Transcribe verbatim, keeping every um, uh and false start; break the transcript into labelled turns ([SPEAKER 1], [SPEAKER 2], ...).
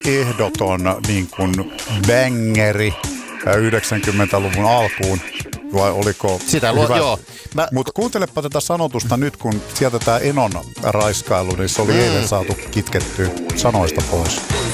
[SPEAKER 1] ehdoton niin kuin bängeri yhdeksänkymmentäluvun alkuun. Vai oliko
[SPEAKER 2] sitä luo,
[SPEAKER 1] hyvä?
[SPEAKER 2] Joo. Mä...
[SPEAKER 1] Mutta kuuntelepa tätä sanotusta nyt, kun sieltä tämä Enon raiskailu, niin se oli mm. eilen saatu kitkettyä sanoista pois.